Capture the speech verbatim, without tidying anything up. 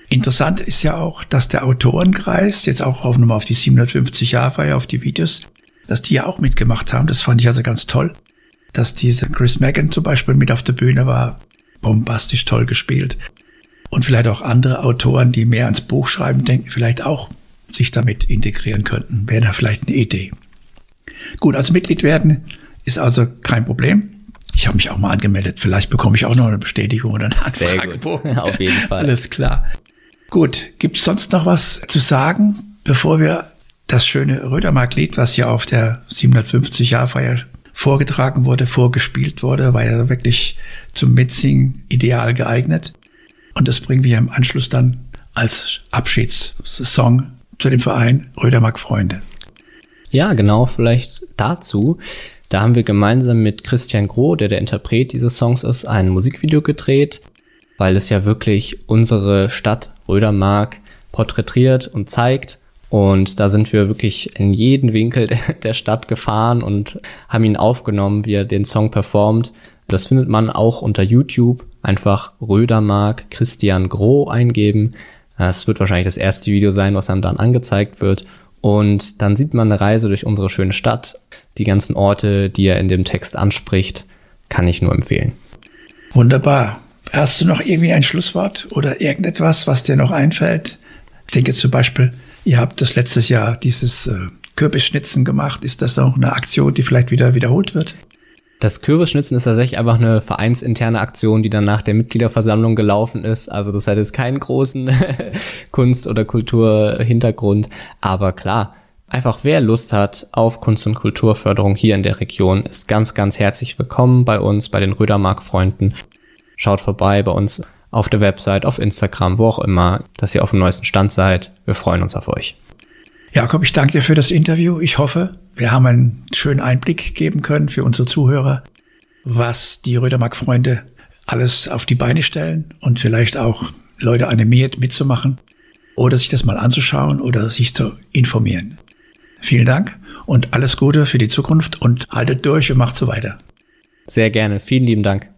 Interessant ist ja auch, dass der Autorenkreis, jetzt auch auf, nochmal auf die siebenhundertfünfzig-Jahr-Feier, auf die Videos, dass die ja auch mitgemacht haben. Das fand ich also ganz toll. Dass diese Chris Megan zum Beispiel mit auf der Bühne war, bombastisch toll gespielt. Und vielleicht auch andere Autoren, die mehr ans Buch schreiben denken, vielleicht auch sich damit integrieren könnten. Wäre da vielleicht eine Idee. Gut, also Mitglied werden ist also kein Problem. Ich habe mich auch mal angemeldet. Vielleicht bekomme ich auch noch eine Bestätigung oder eine Anfrage. Sehr gut, auf jeden Fall. Alles klar. Gut, gibt es sonst noch was zu sagen, bevor wir das schöne Rödermark-Lied, was ja auf der siebenhundertfünfzig-Jahr-Feier vorgetragen wurde, vorgespielt wurde, war ja wirklich zum Mitsingen ideal geeignet. Und das bringen wir im Anschluss dann als Abschiedssong zu dem Verein Rödermark Freunde. Ja, genau, vielleicht dazu. Da haben wir gemeinsam mit Christian Groh, der der Interpret dieses Songs ist, ein Musikvideo gedreht, weil es ja wirklich unsere Stadt Rödermark porträtiert und zeigt. Und da sind wir wirklich in jeden Winkel der Stadt gefahren und haben ihn aufgenommen, wie er den Song performt. Das findet man auch unter YouTube. Einfach Rödermark Christian Groh eingeben. Es wird wahrscheinlich das erste Video sein, was einem dann angezeigt wird. Und dann sieht man eine Reise durch unsere schöne Stadt. Die ganzen Orte, die er in dem Text anspricht, kann ich nur empfehlen. Wunderbar. Hast du noch irgendwie ein Schlusswort oder irgendetwas, was dir noch einfällt? Ich denke zum Beispiel, ihr habt das letztes Jahr dieses äh, Kürbisschnitzen gemacht. Ist das auch eine Aktion, die vielleicht wieder wiederholt wird? Das Kürbisschnitzen ist tatsächlich einfach eine vereinsinterne Aktion, die dann nach der Mitgliederversammlung gelaufen ist. Also das hat jetzt keinen großen Kunst- oder Kulturhintergrund. Aber klar, einfach wer Lust hat auf Kunst- und Kulturförderung hier in der Region, ist ganz, ganz herzlich willkommen bei uns, bei den Rödermark-Freunden. Schaut vorbei bei uns auf der Website, auf Instagram, wo auch immer, dass ihr auf dem neuesten Stand seid. Wir freuen uns auf euch. Jakob, ich danke dir für das Interview. Ich hoffe, wir haben einen schönen Einblick geben können für unsere Zuhörer, was die Rödermark-Freunde alles auf die Beine stellen und vielleicht auch Leute animiert mitzumachen oder sich das mal anzuschauen oder sich zu informieren. Vielen Dank und alles Gute für die Zukunft und haltet durch und macht so weiter. Sehr gerne. Vielen lieben Dank.